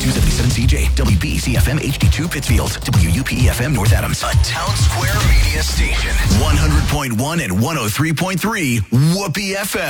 277CJ, WBCFM HD2 Pittsfield, WUPEFM North Adams. A Town Square media station. 100.1 and 103.3 Whoopee FM.